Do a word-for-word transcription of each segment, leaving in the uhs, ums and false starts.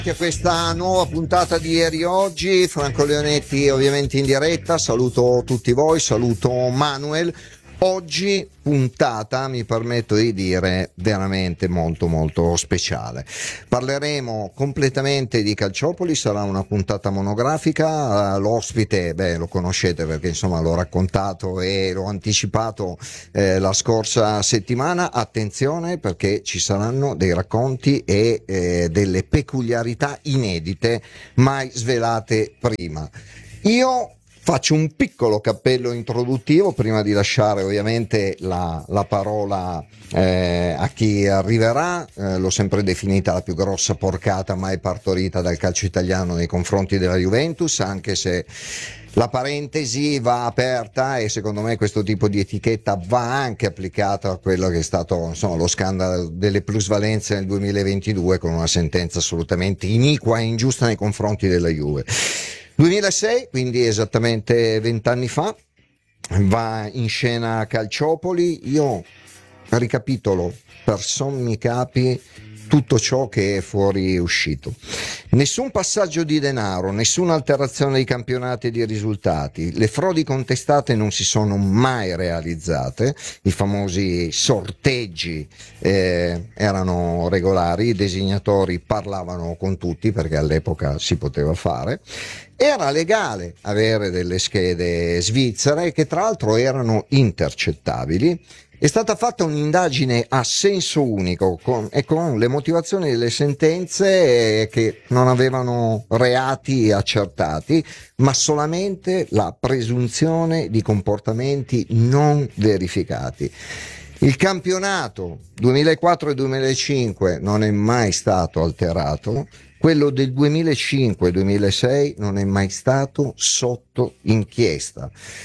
Anche questa nuova puntata di Ieri Oggi, Franco Leonetti ovviamente in diretta, saluto tutti voi, saluto Manuel. Oggi puntata, mi permetto di dire, veramente molto molto speciale. Parleremo completamente di Calciopoli, sarà una puntata monografica, l'ospite, beh, lo conoscete perché insomma l'ho raccontato e l'ho anticipato eh, la scorsa settimana. Attenzione perché ci saranno dei racconti e eh, delle peculiarità inedite mai svelate prima. Io faccio un piccolo cappello introduttivo prima di lasciare ovviamente la, la parola eh, a chi arriverà. Eh, l'ho sempre definita la più grossa porcata mai partorita dal calcio italiano nei confronti della Juventus, anche se la parentesi va aperta e secondo me questo tipo di etichetta va anche applicato a quello che è stato insomma lo scandalo delle plusvalenze nel duemilaventidue, con una sentenza assolutamente iniqua e ingiusta nei confronti della Juve. duemilasei, quindi esattamente vent'anni fa, va in scena Calciopoli. Io ricapitolo per sommi capi tutto ciò che è fuori uscito. Nessun passaggio di denaro, nessuna alterazione di campionati e di risultati. Le frodi contestate non si sono mai realizzate. I famosi sorteggi eh, erano regolari, i designatori parlavano con tutti perché all'epoca si poteva fare. Era legale avere delle schede svizzere che tra l'altro erano intercettabili. È stata fatta un'indagine a senso unico con, e con le motivazioni delle sentenze che non avevano reati accertati, ma solamente la presunzione di comportamenti non verificati. Il campionato duemilaquattro e duemilacinque non è mai stato alterato, quello del duemilacinque e duemilasei non è mai stato sotto inchiesta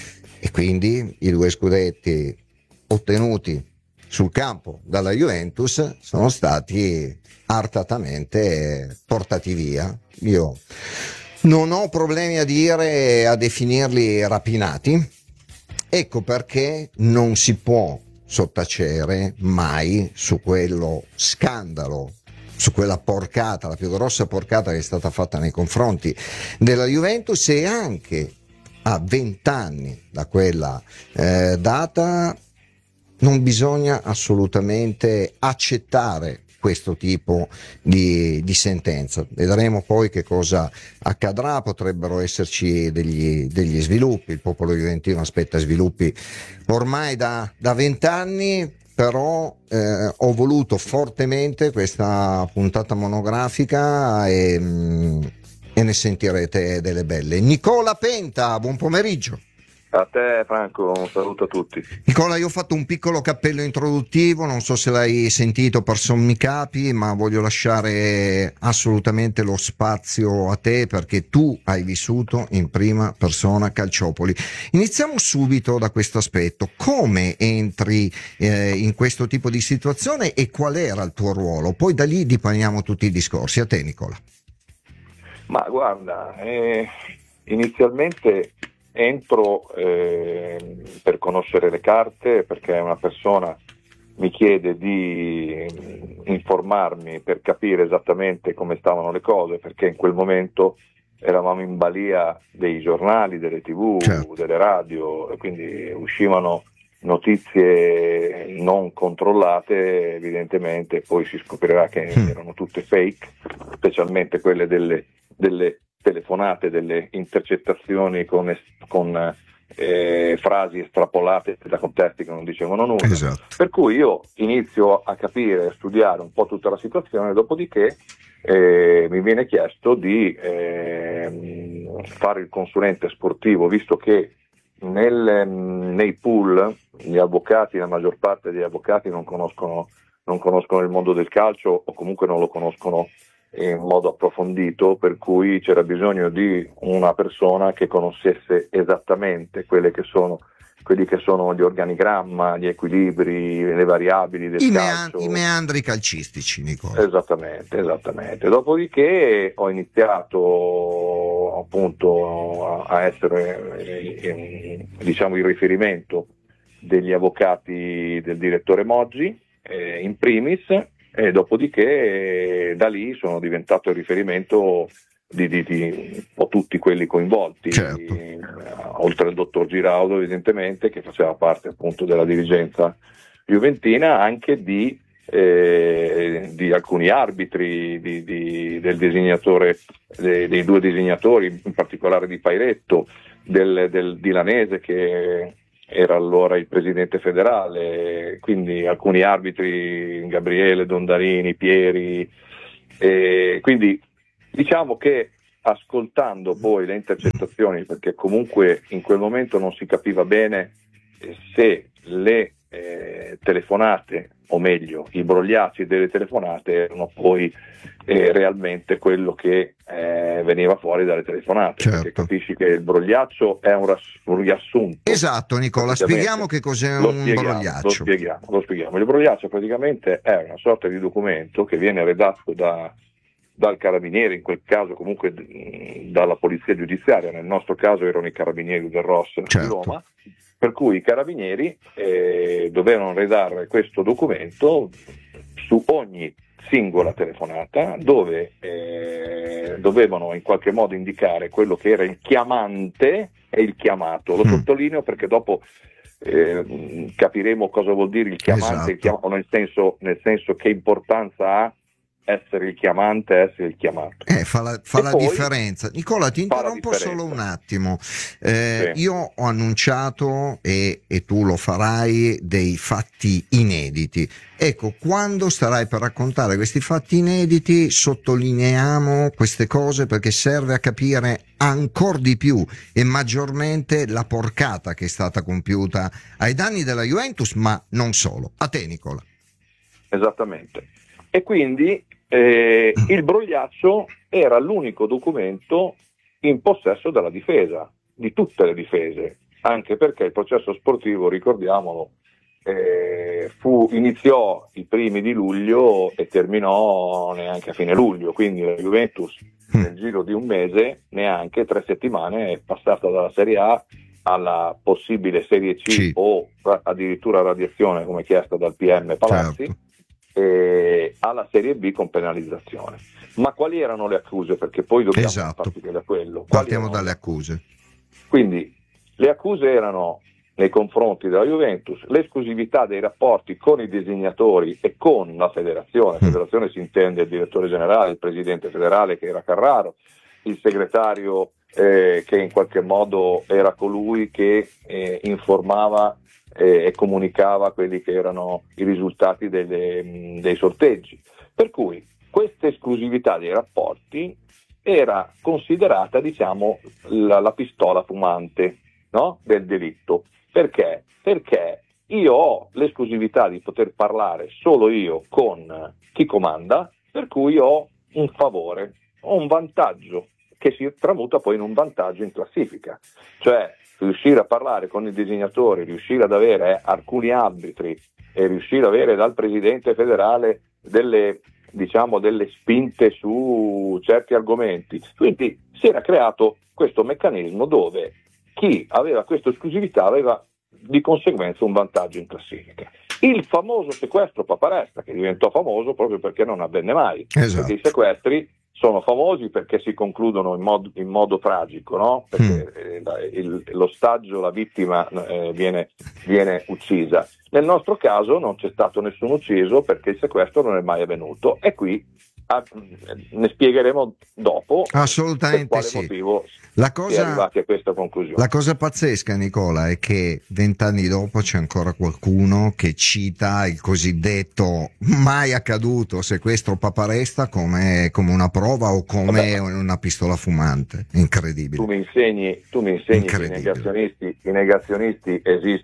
e quindi i due scudetti ottenuti sul campo dalla Juventus sono stati artatamente portati via. Io non ho problemi a dire, a definirli rapinati. Ecco perché non si può sottacere mai su quello scandalo, su quella porcata, la più grossa porcata che è stata fatta nei confronti della Juventus, e anche a vent'anni da quella eh, data non bisogna assolutamente accettare questo tipo di, di sentenza. Vedremo poi che cosa accadrà, potrebbero esserci degli, degli sviluppi. Il popolo juventino aspetta sviluppi ormai da vent'anni, però eh, ho voluto fortemente questa puntata monografica e, mh, e ne sentirete delle belle. Nicola Penta, buon pomeriggio. A te Franco, un saluto a tutti. Nicola, io ho fatto un piccolo cappello introduttivo, non so se l'hai sentito per sommi capi, ma voglio lasciare assolutamente lo spazio a te perché tu hai vissuto in prima persona Calciopoli. Iniziamo subito da questo aspetto. Come entri eh, in questo tipo di situazione e qual era il tuo ruolo? Poi da lì dipaniamo tutti i discorsi. A te Nicola. Ma guarda, eh, inizialmente entro eh, per conoscere le carte, perché una persona mi chiede di informarmi per capire esattamente come stavano le cose, perché in quel momento eravamo in balia dei giornali, delle tv, certo, delle radio, e quindi uscivano notizie non controllate, evidentemente poi si scoprirà che mm. erano tutte fake, specialmente quelle delle, delle telefonate, delle intercettazioni con, con eh, frasi estrapolate da contesti che non dicevano nulla. Esatto. Per cui io inizio a capire, a studiare un po' tutta la situazione, dopodiché eh, mi viene chiesto di eh, fare il consulente sportivo, visto che nel, nei pool gli avvocati, la maggior parte degli avvocati non conoscono, non conoscono il mondo del calcio, o comunque non lo conoscono in modo approfondito, per cui c'era bisogno di una persona che conoscesse esattamente quelle che sono quelli che sono gli organigramma, gli equilibri, le variabili del I calcio. Mean- I meandri calcistici, Nicola. Esattamente, esattamente. Dopodiché ho iniziato appunto a essere eh, diciamo il riferimento degli avvocati del direttore Moggi, eh, in primis. e dopodiché da lì sono diventato il riferimento di, di, di un po' tutti quelli coinvolti, certo. di, oltre al dottor Giraudo evidentemente, che faceva parte appunto della dirigenza juventina, anche di, eh, di alcuni arbitri, di, di, del designatore, dei, dei due designatori, in particolare di Pairetto, del, del Dilanese che era allora il presidente federale, quindi alcuni arbitri, Gabriele, Dondarini, Pieri, e quindi diciamo che ascoltando poi le intercettazioni, perché comunque in quel momento non si capiva bene se le eh, telefonate, o meglio i brogliacci delle telefonate erano poi eh, realmente quello che eh, veniva fuori dalle telefonate, certo. Perché capisci che il brogliaccio è un, ras- un riassunto. Esatto, Nicola, spieghiamo che cos'è lo un spieghiamo, brogliaccio. Lo spieghiamo, lo spieghiamo. Il brogliaccio praticamente è una sorta di documento che viene redatto da dal carabiniere, in quel caso comunque d- dalla polizia giudiziaria, nel nostro caso erano i carabinieri del R O S certo. di Roma, per cui i carabinieri eh, dovevano redare questo documento su ogni singola telefonata, dove eh, dovevano in qualche modo indicare quello che era il chiamante e il chiamato. Lo mm. sottolineo perché dopo eh, capiremo cosa vuol dire il chiamante, esatto. il chiamato, nel senso, nel senso che importanza ha essere il chiamante, essere il chiamato. Eh, fa la, fa la poi, differenza. Nicola, ti interrompo solo un attimo. Eh, sì. Io ho annunciato, e, e tu lo farai, dei fatti inediti. Ecco, quando starai per raccontare questi fatti inediti, sottolineiamo queste cose perché serve a capire ancora di più e maggiormente la porcata che è stata compiuta ai danni della Juventus, ma non solo. A te, Nicola. Esattamente. E quindi eh, il brogliaccio era l'unico documento in possesso della difesa, di tutte le difese, anche perché il processo sportivo, ricordiamolo, eh, fu, iniziò i primi di luglio e terminò neanche a fine luglio, quindi la Juventus nel giro di un mese, neanche tre settimane, è passata dalla Serie A alla possibile Serie C, C. o addirittura radiazione come chiesta dal P M Palazzi. Certo. E alla Serie B con penalizzazione. Ma quali erano le accuse? Perché poi dobbiamo esatto. partire da quello. Quali Partiamo erano? dalle accuse. Quindi le accuse erano nei confronti della Juventus l'esclusività dei rapporti con i designatori e con la federazione. La federazione mm. si intende il direttore generale, il presidente federale che era Carraro, il segretario eh, che in qualche modo era colui che eh, informava e comunicava quelli che erano i risultati delle, dei sorteggi. Per cui questa esclusività dei rapporti era considerata, diciamo, la, la pistola fumante, no? Del delitto. Perché? Perché io ho l'esclusività di poter parlare solo io con chi comanda, per cui ho un favore, ho un vantaggio che si tramuta poi in un vantaggio in classifica. Cioè riuscire a parlare con i designatori, riuscire ad avere alcuni arbitri e riuscire ad avere dal presidente federale delle, diciamo, delle spinte su certi argomenti. Quindi si era creato questo meccanismo dove chi aveva questa esclusività aveva di conseguenza un vantaggio in classifica. Il famoso sequestro Paparesta, che diventò famoso proprio perché non avvenne mai, esatto. Perché i sequestri sono famosi perché si concludono in modo, in modo tragico, no? Perché mm. eh, il, l'ostaggio, la vittima eh, viene, viene uccisa. Nel nostro caso non c'è stato nessun ucciso perché il sequestro non è mai avvenuto e qui ah, ne spiegheremo dopo assolutamente per quale sì. motivo la cosa, si è arrivati a questa conclusione. La cosa pazzesca, Nicola, è che vent'anni dopo c'è ancora qualcuno che cita il cosiddetto mai accaduto sequestro Paparesta come, come una prova o come Vabbè. una pistola fumante. Incredibile. Tu mi insegni, tu mi insegni che i negazionisti, i negazionisti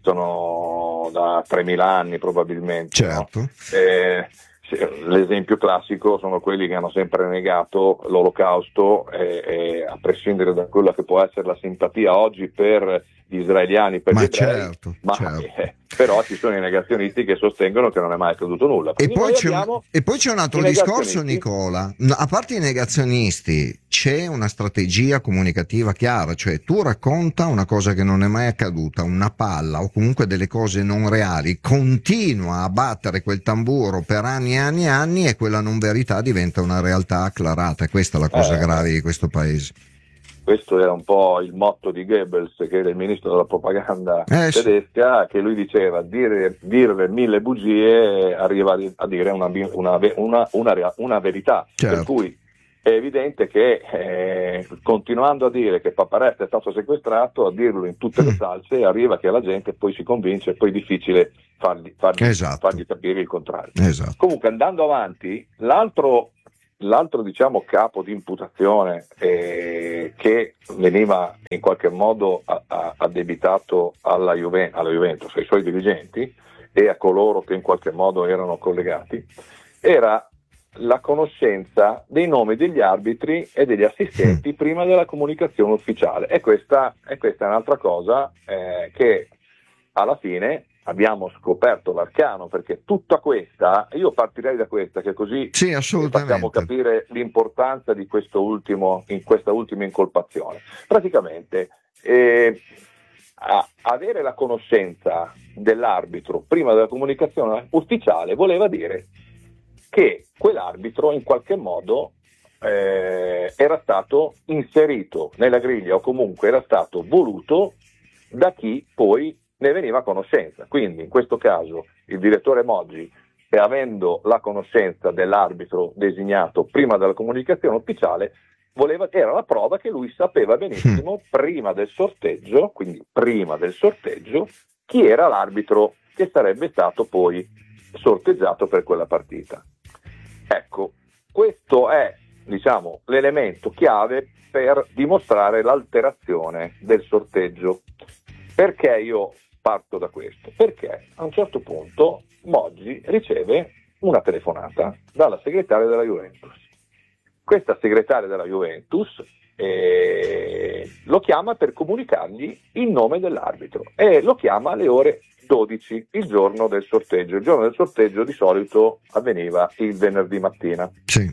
esistono da tremila anni probabilmente. Certo. No? Eh, l'esempio classico sono quelli che hanno sempre negato l'olocausto e, e a prescindere da quella che può essere la simpatia oggi per gli israeliani, per ma gli ebrei, certo, ma certo. Eh, però ci sono i negazionisti che sostengono che non è mai accaduto nulla. E poi, c'è un, e poi c'è un altro discorso, Nicola, a parte i negazionisti c'è una strategia comunicativa chiara, cioè tu racconta una cosa che non è mai accaduta, una palla o comunque delle cose non reali, continua a battere quel tamburo per anni e anni e anni e quella non verità diventa una realtà acclarata, e questa è la cosa Eh, grave di questo paese. Questo era un po' il motto di Goebbels, che era il ministro della propaganda Eh, sì. tedesca, che lui diceva: dire, dire mille bugie arriva a dire una, una, una, una, una verità. Certo. Per cui è evidente che eh, continuando a dire che Paparetta è stato sequestrato, a dirlo in tutte le salse, arriva che la gente poi si convince e poi è difficile fargli, fargli, Esatto. fargli capire il contrario. Esatto. Comunque, andando avanti, l'altro L'altro diciamo capo di imputazione eh, che veniva in qualche modo a, a, addebitato alla, Juve, alla Juventus, ai suoi dirigenti e a coloro che in qualche modo erano collegati, era la conoscenza dei nomi degli arbitri e degli assistenti prima della comunicazione ufficiale. E questa, e questa è un'altra cosa eh, che alla fine abbiamo scoperto l'arcano, perché tutta questa, io partirei da questa, che così Sì, assolutamente. facciamo capire l'importanza di questo ultimo, in questa ultima incolpazione. Praticamente eh, a, avere la conoscenza dell'arbitro prima della comunicazione ufficiale voleva dire che quell'arbitro in qualche modo eh, era stato inserito nella griglia o comunque era stato voluto da chi poi ne veniva a conoscenza. Quindi in questo caso il direttore Moggi, e avendo la conoscenza dell'arbitro designato prima della comunicazione ufficiale, voleva, era la prova che lui sapeva benissimo prima del sorteggio, quindi prima del sorteggio, chi era l'arbitro che sarebbe stato poi sorteggiato per quella partita. Ecco, questo è, diciamo, l'elemento chiave per dimostrare l'alterazione del sorteggio. Perché io parto da questo? Perché a un certo punto Moggi riceve una telefonata dalla segretaria della Juventus. Questa segretaria della Juventus eh, lo chiama per comunicargli il nome dell'arbitro e lo chiama alle ore dodici, il giorno del sorteggio. Il giorno del sorteggio di solito avveniva il venerdì mattina. Sì.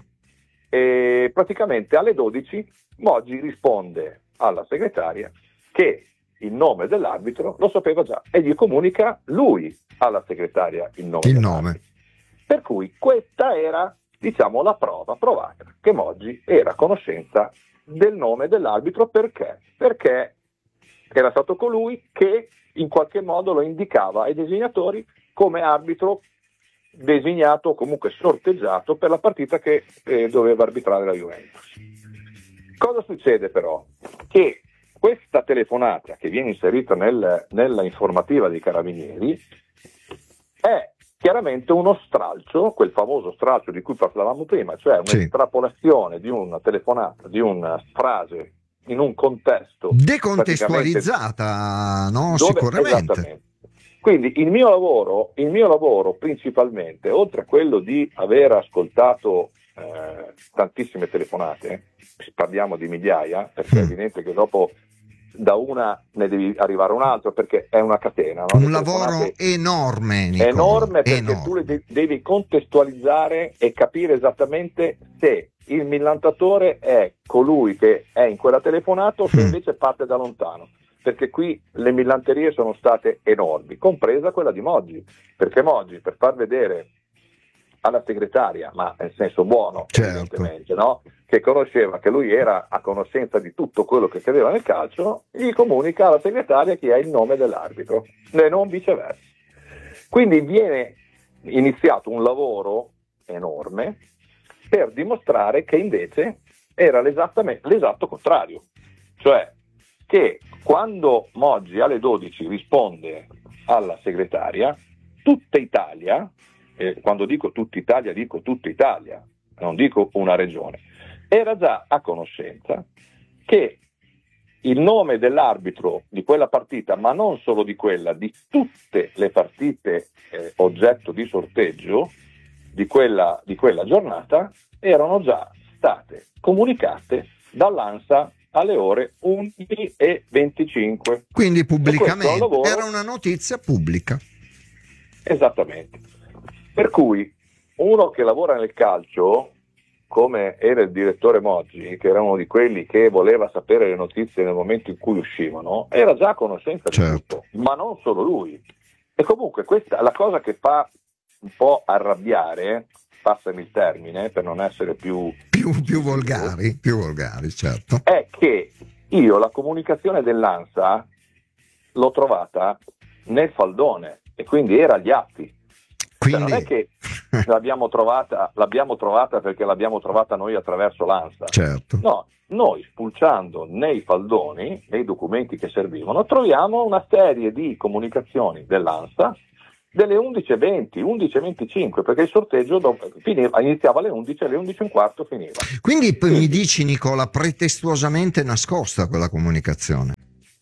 E praticamente alle dodici Moggi risponde alla segretaria che il nome dell'arbitro lo sapeva già e gli comunica lui alla segretaria il nome. Il dell'arbitro. nome. Per cui questa era, diciamo, la prova provata che Moggi era a conoscenza del nome dell'arbitro. Perché? Perché era stato colui che in qualche modo lo indicava ai designatori come arbitro designato o comunque sorteggiato per la partita che eh, doveva arbitrare la Juventus. Cosa succede però? Che questa telefonata che viene inserita nel, nella informativa dei Carabinieri è chiaramente uno stralcio, quel famoso stralcio di cui parlavamo prima, cioè un'estrapolazione sì. di una telefonata, di una frase in un contesto decontestualizzata, no? Dove, Sicuramente. Esattamente. Quindi il mio lavoro, il mio lavoro principalmente, oltre a quello di aver ascoltato eh, tantissime telefonate, parliamo di migliaia, perché mm. è evidente che dopo da una ne devi arrivare a un altro, perché è una catena. No? Un lavoro enorme, Nicola, enorme perché enorme. tu le devi contestualizzare e capire esattamente se il millantatore è colui che è in quella telefonata o se invece parte da lontano, perché qui le millanterie sono state enormi, compresa quella di Moggi, perché Moggi, per far vedere alla segretaria, ma nel senso buono, certo. evidentemente, no? Che conosceva, che lui era a conoscenza di tutto quello che accadeva nel calcio, gli comunica alla segretaria chi è il nome dell'arbitro, e non viceversa. Quindi viene iniziato un lavoro enorme per dimostrare che invece era l'esatto contrario, cioè che quando Moggi alle dodici risponde alla segretaria, tutta Italia, eh, quando dico tutta Italia dico tutta Italia, non dico una regione, era già a conoscenza che il nome dell'arbitro di quella partita, ma non solo di quella, di tutte le partite eh, oggetto di sorteggio di quella, di quella giornata, erano già state comunicate dall'ANSA alle ore undici e venticinque. Quindi pubblicamente, un lavoro... era una notizia pubblica. Esattamente. Per cui uno che lavora nel calcio come era il direttore Moggi, che era uno di quelli che voleva sapere le notizie nel momento in cui uscivano, era già a conoscenza certo. di tutto, ma non solo lui. E comunque questa la cosa che fa un po' arrabbiare, passami il termine per non essere più più, più volgari, più volgari, certo, è che io la comunicazione dell'ANSA l'ho trovata nel faldone e quindi era agli atti. quindi Cioè non è che l'abbiamo trovata, l'abbiamo trovata perché l'abbiamo trovata noi attraverso l'ANSA. certo. No, noi spulciando nei faldoni, nei documenti che servivano, troviamo una serie di comunicazioni dell'ANSA delle undici e venti, undici e venticinque, perché il sorteggio dopo, finiva, iniziava alle undici e alle undici e un quarto finiva. Quindi, Quindi mi dici, Nicola, pretestuosamente nascosta quella comunicazione?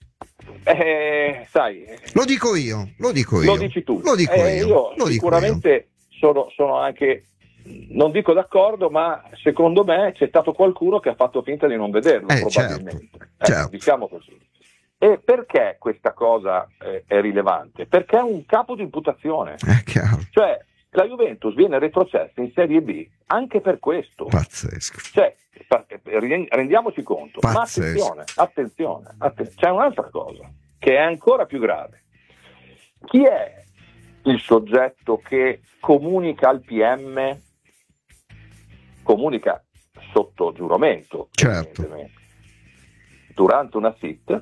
Eh, sai, lo dico io, lo dico io. Lo dici tu. Lo dico eh, io. io lo sicuramente dico io. Sono, sono anche, non dico d'accordo, ma secondo me c'è stato qualcuno che ha fatto finta di non vederlo, eh, probabilmente. Certo, eh, certo. Diciamo così. E perché questa cosa eh, è rilevante? Perché è un capo di imputazione. È chiaro. Cioè, la Juventus viene retrocessa in Serie B anche per questo. Pazzesco. Cioè, rendiamoci conto. Pazzesco. Ma attenzione, attenzione, attenzione, c'è un'altra cosa che è ancora più grave. Chi è il soggetto che comunica al P M, comunica sotto giuramento, certo, durante una S I T?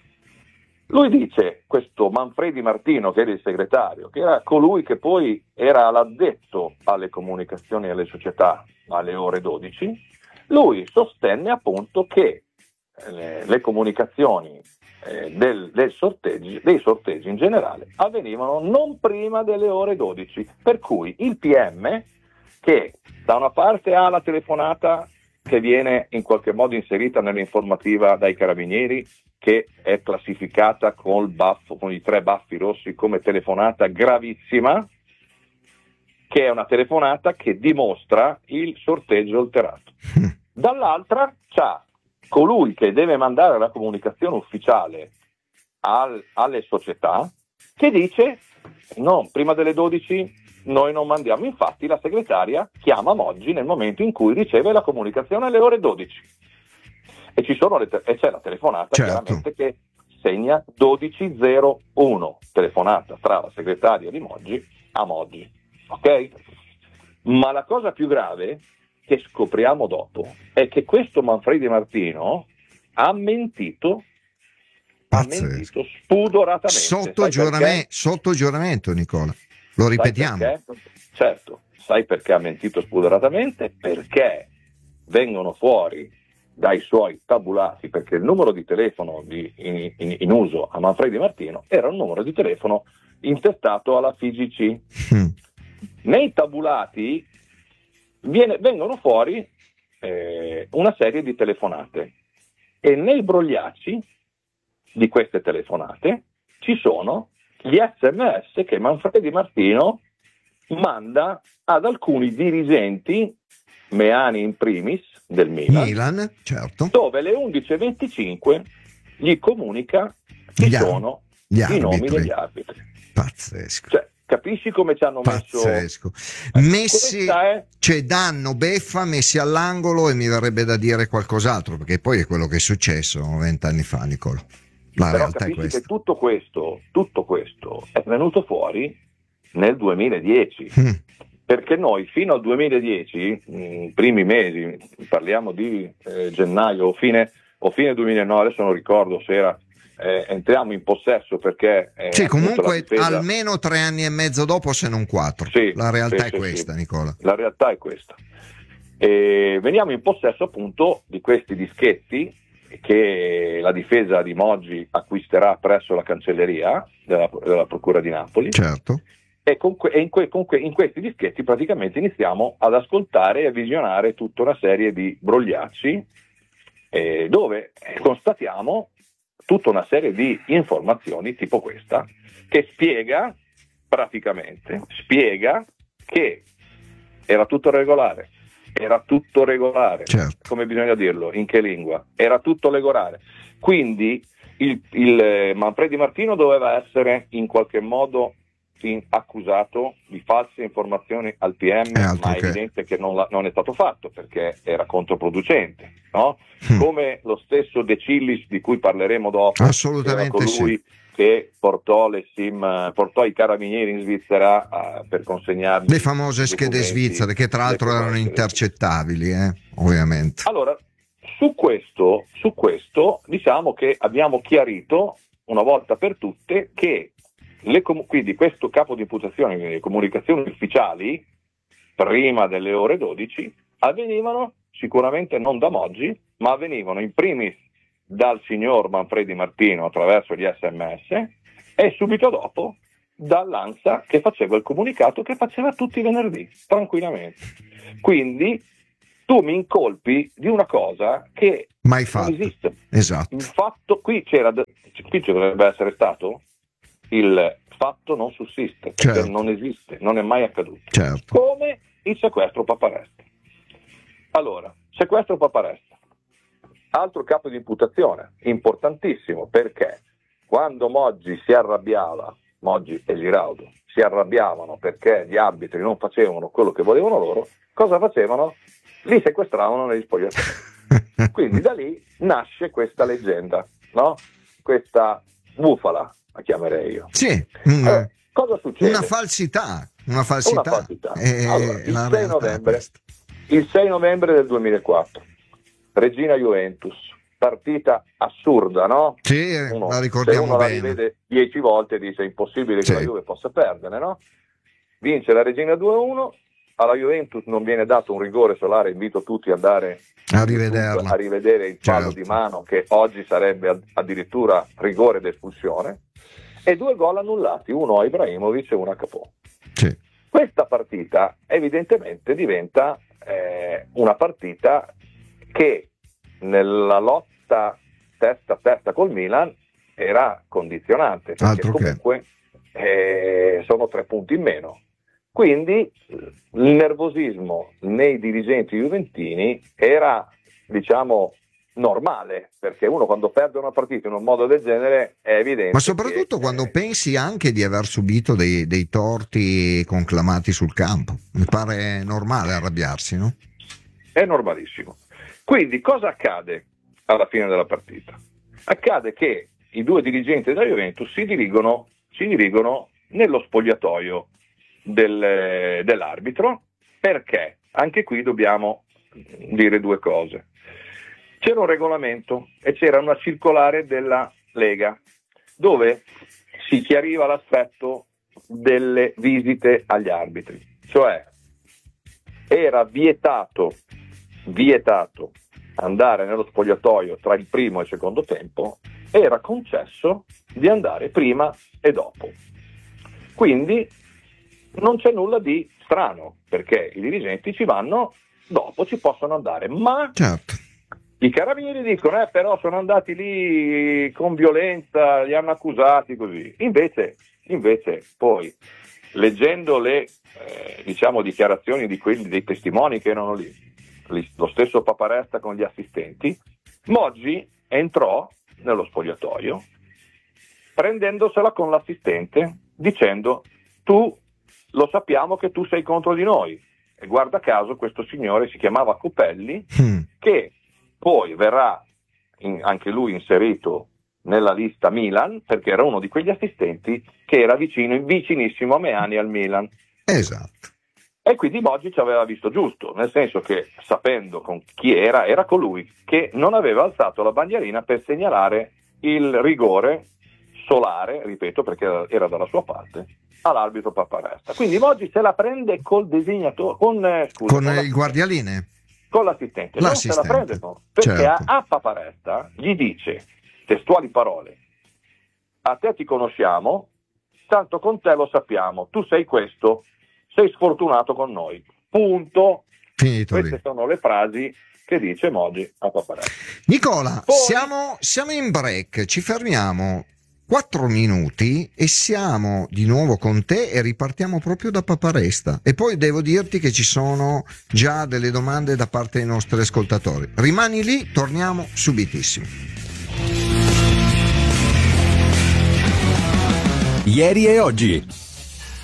Lui dice, questo Manfredi Martino, che era il segretario, che era colui che poi era l'addetto alle comunicazioni e alle società alle ore dodici, lui sostenne appunto che le, le comunicazioni eh, del, del sorteggi, dei sorteggi in generale avvenivano non prima delle ore dodici, per cui il P M, che da una parte ha la telefonata che viene in qualche modo inserita nell'informativa dai carabinieri, che è classificata col baffo, con i tre baffi rossi come telefonata gravissima, che è una telefonata che dimostra il sorteggio alterato. Dall'altra c'ha colui che deve mandare la comunicazione ufficiale al, alle società, che dice no, prima delle dodici noi non mandiamo. Infatti la segretaria chiama Moggi nel momento in cui riceve la comunicazione alle ore dodici. E, ci sono le te- e c'è la telefonata, certo, chiaramente, che segna dodici zero uno, telefonata tra la segretaria di Moggi a Moggi, ok? Ma la cosa più grave che scopriamo dopo è che questo Manfredi Martino ha mentito, Pazzesco. ha mentito spudoratamente. Sotto, giurame- sotto giuramento, Nicola, lo ripetiamo. Certo, sai perché ha mentito spudoratamente? Perché vengono fuori dai suoi tabulati, perché il numero di telefono di, in, in, in uso a Manfredi Martino era un numero di telefono intestato alla F I G C. Mm. Nei tabulati viene, vengono fuori eh, una serie di telefonate e nei brogliacci di queste telefonate ci sono gli sms che Manfredi Martino manda ad alcuni dirigenti, Meani in primis, del Milan, Milan, certo, dove alle undici e venticinque gli comunica chi gli sono gli i nomi degli arbitri. Pazzesco. Cioè, capisci come ci hanno Pazzesco. messo? Messi, è... cioè danno beffa, messi all'angolo, e mi verrebbe da dire qualcos'altro, perché poi è quello che è successo vent'anni fa, Nicola. La Però realtà è capisci questa. che tutto questo, tutto questo è venuto fuori nel duemiladieci. Mm. Perché noi fino al duemiladieci, mh, primi mesi, parliamo di eh, gennaio o fine, o fine duemilanove, adesso non ricordo se era, eh, entriamo in possesso perché... Eh, sì, comunque difesa... almeno tre anni e mezzo dopo, se non quattro. Sì, la realtà sì, è sì, questa, sì. Nicola. La realtà è questa. E veniamo in possesso appunto di questi dischetti che la difesa di Moggi acquisterà presso la cancelleria della, della Procura di Napoli. Certo. E, con que- e in, que- con que- in questi dischetti praticamente iniziamo ad ascoltare e a visionare tutta una serie di brogliacci eh, dove constatiamo tutta una serie di informazioni tipo questa, che spiega praticamente, spiega che era tutto regolare, era tutto regolare, certo. Come bisogna dirlo, in che lingua? Era tutto regolare. Quindi il, il Manfredi Martino doveva essere in qualche modo in- accusato di false informazioni al P M, È altro ma è che. evidente che non, la- non è stato fatto perché era controproducente, no? Mm. Come lo stesso De Cillis, di cui parleremo dopo, Assolutamente era colui sì. che portò le SIM, portò i carabinieri in Svizzera a- per consegnargli Le famose i schede documenti, svizzere, che tra le l'altro erano famose schede intercettabili, eh, ovviamente. allora, su questo, su questo diciamo che abbiamo chiarito una volta per tutte che le com- quindi questo capo di imputazione, quindi le comunicazioni ufficiali, prima delle ore dodici, avvenivano sicuramente non da Moggi, ma avvenivano in primis dal signor Manfredi Martino attraverso gli sms e subito dopo dall'ANSA che faceva il comunicato che faceva tutti i venerdì, tranquillamente. Quindi tu mi incolpi di una cosa che Mai non fatto. esiste. Esatto. Il fatto qui c'era, qui ci dovrebbe essere stato il fatto non sussiste, perché Certo. non esiste, non è mai accaduto. Certo. Come il sequestro Paparesta. Allora, sequestro Paparesta, altro capo di imputazione, importantissimo, perché quando Moggi si arrabbiava, Moggi e Giraudo si arrabbiavano perché gli arbitri non facevano quello che volevano loro, cosa facevano? Li sequestravano negli spogliatoi. Quindi da lì nasce questa leggenda, no? Questa bufala, la chiamerei io. Sì, mm, Allora, cosa succede? una falsità, una falsità. Una falsità. È Allora, il la sei realtà novembre, questa. il sei novembre del duemilaquattro, Regina Juventus, partita assurda, no? Sì, Uno, la se ricordiamo uno la bene. rivede dieci volte dice è impossibile che Sì. la Juve possa perdere, no? Vince la Regina due a uno, alla Juventus non viene dato un rigore solare, invito tutti ad andare A rivederla. a rivedere il fallo Certo. di mano che oggi sarebbe ad- addirittura rigore d'espulsione, e due gol annullati, uno a Ibrahimovic e uno a Capò. Sì. Questa partita evidentemente diventa eh, una partita che nella lotta testa a testa col Milan era condizionante, perché Altro che. comunque eh, sono tre punti in meno. Quindi il nervosismo nei dirigenti juventini era, diciamo, normale, perché uno quando perde una partita in un modo del genere è evidente. Ma soprattutto che, quando eh, pensi anche di aver subito dei, dei torti conclamati sul campo. Mi pare normale arrabbiarsi, no? è normalissimo. Quindi cosa accade alla fine della partita? Accade che i due dirigenti della Juventus si dirigono, si dirigono nello spogliatoio del, dell'arbitro, perché anche qui dobbiamo dire due cose. C'era un regolamento e c'era una circolare della Lega dove si chiariva l'aspetto delle visite agli arbitri, cioè era vietato vietato andare nello spogliatoio tra il primo e il secondo tempo, era concesso di andare prima e dopo. Quindi non c'è nulla di strano, perché i dirigenti ci vanno dopo, ci possono andare, ma Certo. i carabinieri dicono eh, però sono andati lì con violenza, li hanno accusati così. Invece, invece poi leggendo le eh, diciamo dichiarazioni di quelli dei testimoni che erano lì, lo stesso Paparesta con gli assistenti, Moggi entrò nello spogliatoio prendendosela con l'assistente dicendo tu lo sappiamo che tu sei contro di noi, e guarda caso questo signore si chiamava Copelli, Mm. che poi verrà in, anche lui inserito nella lista Milan, perché era uno di quegli assistenti che era vicino, vicinissimo a Meani al Milan. Esatto. E quindi Moggi ci aveva visto giusto, nel senso che sapendo con chi era, era colui che non aveva alzato la bandierina per segnalare il rigore solare, ripeto perché era dalla sua parte, all'arbitro Paparesta. Quindi Moggi se la prende col designatore, con, eh, scusa, Con con il guardialine. con l'assistente, L'assistente. non se la prende no, perché Certo. a, a Paparesta gli dice, testuali parole, a te ti conosciamo, tanto con te lo sappiamo, tu sei questo, sei sfortunato con noi, punto. Finito Queste lì. sono le frasi che dice Moggi a Paparesta. Nicola, Poi- siamo, siamo in break, ci fermiamo quattro minuti e siamo di nuovo con te e ripartiamo proprio da Paparesta. E poi devo dirti che ci sono già delle domande da parte dei nostri ascoltatori. Rimani lì, torniamo subitissimo. Ieri e oggi.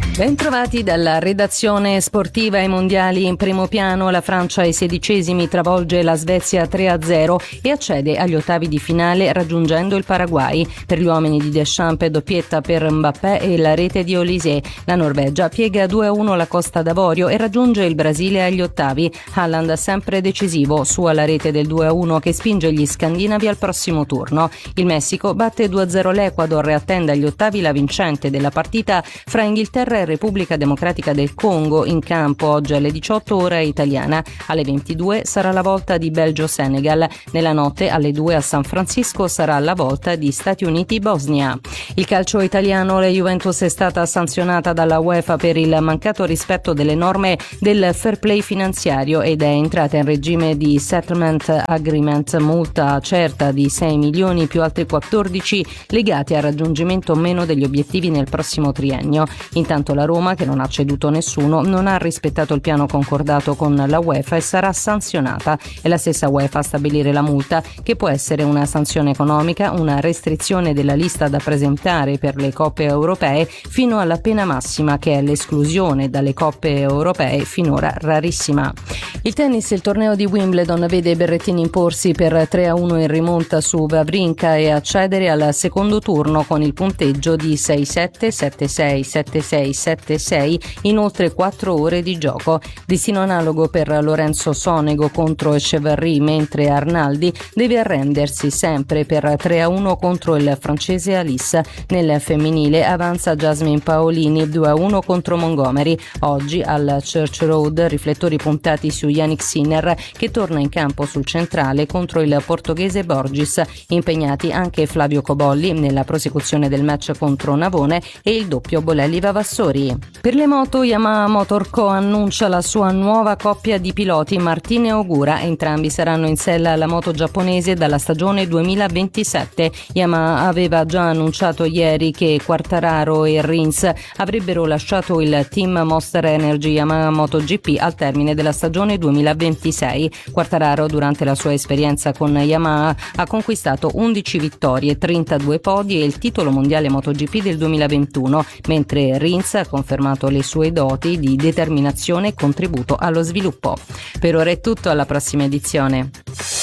Bentrovati dalla redazione sportiva. Ai mondiali in primo piano, la Francia ai sedicesimi travolge la Svezia tre a zero e accede agli ottavi di finale raggiungendo il Paraguay. Per gli uomini di Deschamps, doppietta per Mbappé e la rete di Olise. La Norvegia piega due a uno la Costa d'Avorio e raggiunge il Brasile agli ottavi. Haaland sempre decisivo, su alla rete del due a uno che spinge gli scandinavi al prossimo turno. Il Messico batte due a zero l'Ecuador e attende agli ottavi la vincente della partita fra Inghilterra e Repubblica Democratica del Congo, in campo oggi alle diciotto ora italiana. Alle ventidue sarà la volta di Belgio-Senegal. Nella notte alle due a San Francisco sarà la volta di Stati Uniti-Bosnia. Il calcio italiano, la Juventus è stata sanzionata dalla UEFA per il mancato rispetto delle norme del fair play finanziario ed è entrata in regime di settlement agreement, multa certa di sei milioni più altri quattordici legati al raggiungimento o meno degli obiettivi nel prossimo triennio. Intanto la Roma, che non ha ceduto nessuno, non ha rispettato il piano concordato con la UEFA e sarà sanzionata. È la stessa UEFA a stabilire la multa, che può essere una sanzione economica, una restrizione della lista da presentare per le coppe europee, fino alla pena massima, che è l'esclusione dalle coppe europee, finora rarissima. Il tennis, il torneo di Wimbledon vede Berrettini imporsi per tre a uno in rimonta su Wawrinka e accedere al secondo turno con il punteggio di sei sette, sette sei, sette sei, sette sei in oltre quattro ore di gioco. Destino analogo per Lorenzo Sonego contro Echeverry, mentre Arnaldi deve arrendersi sempre per tre a uno contro il francese Alice. Nel femminile avanza Jasmine Paolini due a uno contro Montgomery. Oggi al Church Road riflettori puntati su Yannick Sinner, che torna in campo sul centrale contro il portoghese Borges. Impegnati anche Flavio Cobolli nella prosecuzione del match contro Navone e il doppio Bolelli-Vavassori. Per le moto, Yamaha Motor Co annuncia la sua nuova coppia di piloti, Martin e Ogura. Entrambi saranno in sella alla moto giapponese dalla stagione duemilaventisette. Yamaha aveva già annunciato ieri che Quartararo e Rins avrebbero lasciato il team Monster Energy Yamaha MotoGP al termine della stagione duemilaventisei. Quartararo, durante la sua esperienza con Yamaha, ha conquistato undici vittorie, trentadue podi e il titolo mondiale MotoGP del duemilaventuno, mentre Rins ha confermato le sue doti di determinazione e contributo allo sviluppo. Per ora è tutto, alla prossima edizione.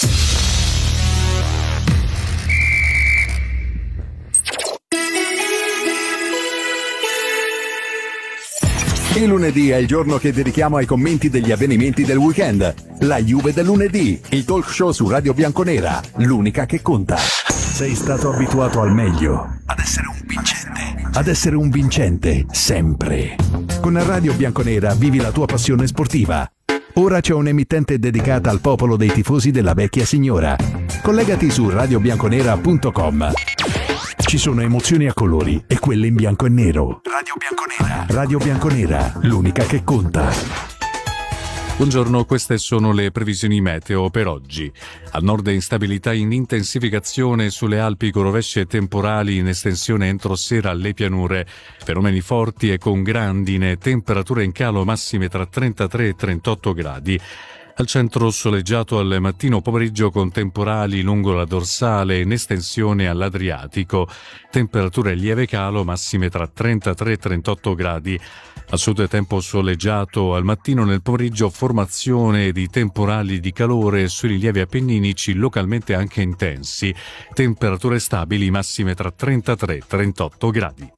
Il lunedì è il giorno che dedichiamo ai commenti degli avvenimenti del weekend. La Juve del lunedì, il talk show su Radio Bianconera, l'unica che conta. Sei stato abituato al meglio, ad essere un vincente, ad essere un vincente, sempre. Con Radio Bianconera vivi la tua passione sportiva. Ora c'è un'emittente dedicata al popolo dei tifosi della vecchia signora. Collegati su radio bianconera punto com. Ci sono emozioni a colori e quelle in bianco e nero. Radio Bianconera. Radio Bianconera, l'unica che conta. Buongiorno, queste sono le previsioni meteo per oggi. Al nord instabilità in intensificazione sulle Alpi con rovesce temporali in estensione entro sera alle pianure. Fenomeni forti e con grandine, temperature in calo massime tra trentatré e trentotto gradi. Al centro soleggiato al mattino pomeriggio con temporali lungo la dorsale in estensione all'Adriatico. Temperature lieve calo massime tra trentatré e trentotto gradi. Al sud tempo soleggiato al mattino, nel pomeriggio formazione di temporali di calore sui rilievi appenninici localmente anche intensi. Temperature stabili massime tra trentatré e trentotto gradi.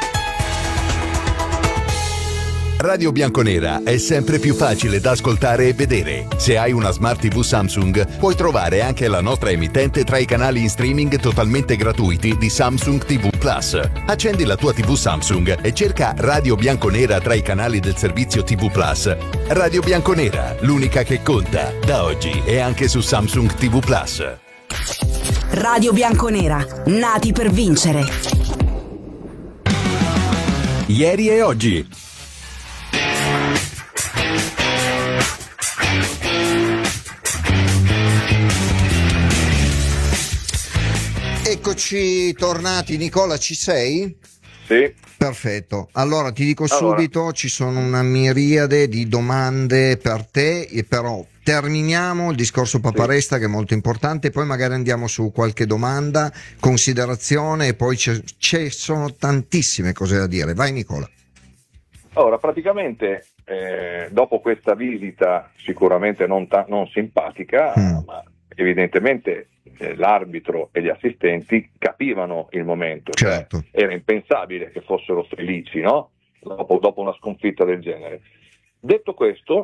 Radio Bianconera è sempre più facile da ascoltare e vedere. Se hai una Smart tivù Samsung, puoi trovare anche la nostra emittente tra i canali in streaming totalmente gratuiti di Samsung tivù Plus. Accendi la tua tivù Samsung e cerca Radio Bianconera tra i canali del servizio tivù Plus. Radio Bianconera, l'unica che conta, da oggi e anche su Samsung tivù Plus. Radio Bianconera, nati per vincere. Ieri e oggi. Eccoci tornati. Nicola, ci sei? Sì. Perfetto, allora ti dico allora. subito, ci sono una miriade di domande per te, e però terminiamo il discorso Paparesta, sì, che è molto importante, poi magari andiamo su qualche domanda, considerazione, e poi ci sono tantissime cose da dire. Vai Nicola. Ora, praticamente, eh, dopo questa visita sicuramente non, ta- non simpatica, mm. ma evidentemente eh, l'arbitro e gli assistenti capivano il momento, certo. Cioè, era impensabile che fossero felici, no? Dopo, dopo una sconfitta del genere. Detto questo,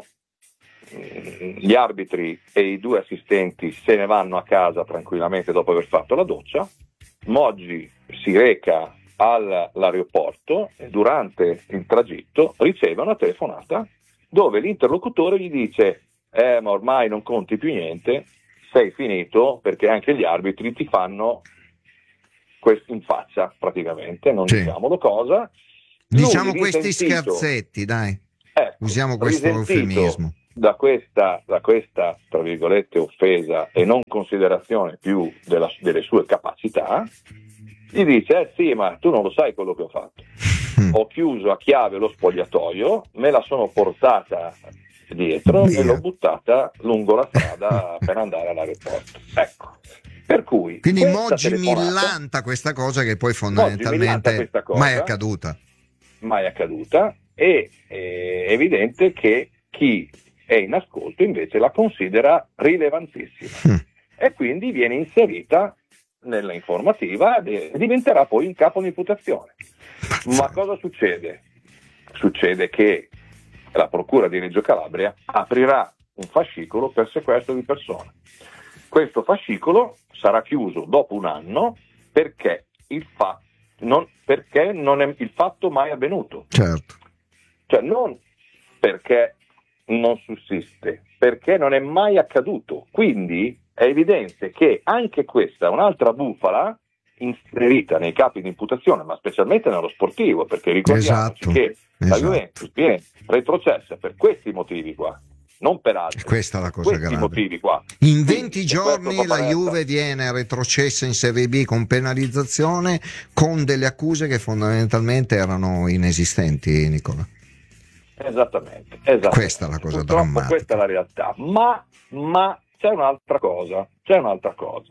mh, gli arbitri e i due assistenti se ne vanno a casa tranquillamente dopo aver fatto la doccia. Moggi si reca all'aeroporto e durante il tragitto riceve una telefonata dove l'interlocutore gli dice eh ma ormai non conti più niente, sei finito, perché anche gli arbitri ti fanno questo in faccia praticamente, non sì. diciamolo cosa. Diciamo Lui, questi risentito, scherzetti, dai, ecco, usiamo questo eufemismo. Da questa, da questa, tra virgolette, offesa e non considerazione più della, delle sue capacità, gli dice, eh sì, ma tu non lo sai quello che ho fatto. Mm. Ho chiuso a chiave lo spogliatoio, me la sono portata dietro Via. e l'ho buttata lungo la strada per andare all'aeroporto. Ecco. Per cui Quindi Moggi millanta questa cosa che poi fondamentalmente cosa, mai è accaduta. Mai accaduta, e è evidente che chi è in ascolto invece la considera rilevantissima mm. e quindi viene inserita nella informativa e diventerà poi in capo un'imputazione. Ma cosa succede? Succede che la Procura di Reggio Calabria aprirà un fascicolo per sequestro di persona. Questo fascicolo sarà chiuso dopo un anno perché il, fa- non, perché non è il fatto mai avvenuto. Certo. Cioè non perché non sussiste, perché non è mai accaduto. Quindi è evidente che anche questa è un'altra bufala inserita nei capi di imputazione, ma specialmente nello sportivo, perché ricordiamoci esatto, che esatto. la Juventus viene retrocessa per questi motivi qua, non per altri. Questa è la cosa questi grave. Motivi qua. In Quindi, venti giorni la Juve viene retrocessa in Serie B con penalizzazione, con delle accuse che fondamentalmente erano inesistenti, Nicola. Esattamente, esattamente. Questa è la cosa Purtroppo drammatica. Questa è la realtà, ma, ma c'è un'altra cosa, c'è un'altra cosa,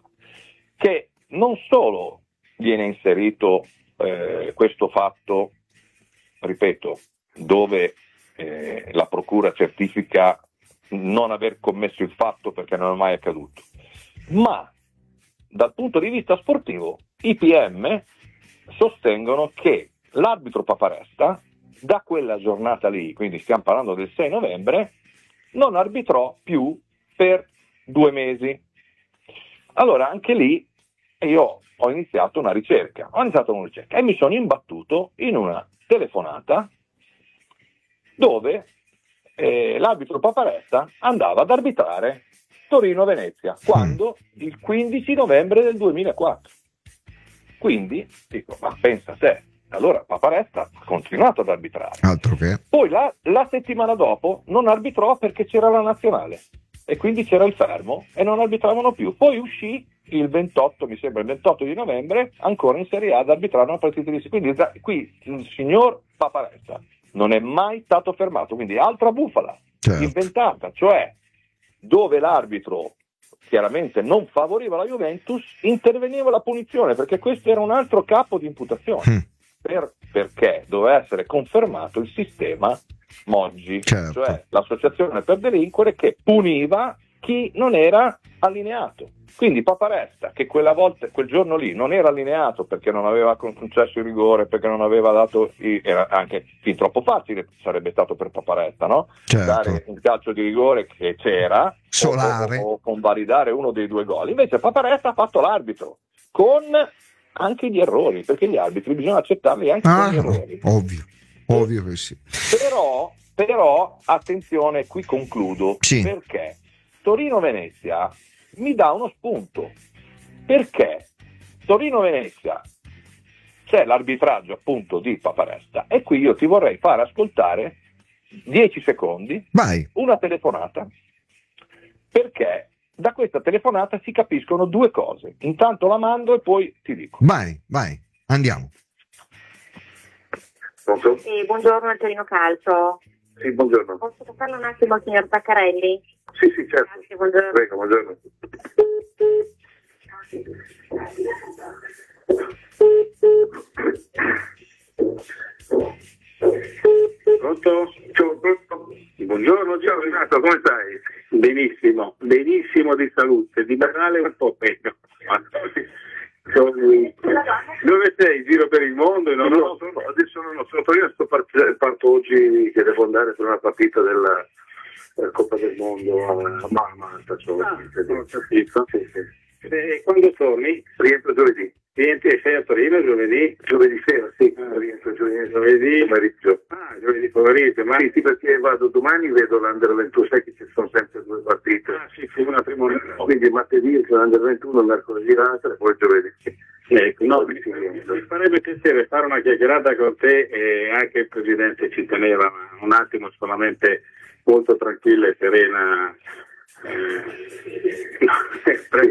che non solo viene inserito eh, questo fatto, ripeto, dove eh, la procura certifica non aver commesso il fatto perché non è mai accaduto, ma dal punto di vista sportivo i P M sostengono che l'arbitro Paparesta da quella giornata lì, quindi stiamo parlando del sei novembre, non arbitrò più per due mesi. Allora anche lì io ho iniziato una ricerca, ho iniziato una ricerca e mi sono imbattuto in una telefonata dove eh, l'arbitro Paparesta andava ad arbitrare Torino-Venezia, quando il quindici novembre del duemilaquattro. Quindi dico, ma pensa a te, allora Paparesta ha continuato ad arbitrare. Altro che. Poi la, la settimana dopo non arbitrò perché c'era la nazionale e quindi c'era il fermo e non arbitravano più. Poi uscì il ventotto, mi sembra il ventotto di novembre, ancora in Serie A ad arbitrare una partita di quindi da, qui il signor Paparesta non è mai stato fermato, quindi altra bufala certo. inventata, cioè dove l'arbitro chiaramente non favoriva la Juventus, interveniva la punizione, perché questo era un altro capo di imputazione. Mm. Per, perché doveva essere confermato il sistema Moggi, certo. cioè l'associazione per delinquere che puniva chi non era allineato. Quindi Paparesta, che quella volta, quel giorno lì non era allineato perché non aveva concesso il rigore, perché non aveva dato, i, era anche fin troppo facile sarebbe stato per Paparesta, no? Certo. Dare un calcio di rigore che c'era, Solare, o, o, o convalidare uno dei due gol. Invece Paparesta ha fatto l'arbitro con anche gli errori, perché gli arbitri bisogna accettarli anche ah, con gli errori. Ovvio, ovvio che sì. Però, però attenzione, qui concludo, sì. perché Torino-Venezia mi dà uno spunto, perché Torino-Venezia c'è l'arbitraggio appunto di Paparesta e qui io ti vorrei fare ascoltare dieci secondi Vai. una telefonata, perché da questa telefonata si capiscono due cose. Intanto la mando e poi ti dico. Vai, vai, andiamo. Pronto? Sì, buongiorno al Torino Calcio. Sì, buongiorno. Posso parlarle un attimo al signor Zaccarelli? Sì, sì, certo. Grazie, buongiorno. Prego, buongiorno. Pronto? Buongiorno, ciao Renato, come stai? Benissimo, benissimo di salute, di banale un po' peggio. Dove sei? Giro per il mondo? No, no, no, sono, adesso non lo so, io sto part- parto oggi che devo andare per una partita della, della Coppa del Mondo a Malta. Cioè, ah, ho capito. Sì, sì. E quando torni? Rientro giovedì. Rientri e sei a Torino giovedì? Giovedì sera, sì, ah, rientro giovedì, giovedì pomeriggio. Ah, giovedì pomeriggio, ma sì, sì, perché vado domani, vedo l'Under ventuno, sai che ci sono sempre due partite. Ah, sì, sì, una prima. Quindi martedì c'è l'Under ventuno, mercoledì l'altra e poi giovedì. Ecco, no, mi, mi farebbe piacere fare una chiacchierata con te e anche il Presidente ci teneva un attimo solamente molto tranquilla e serena. Eh, no,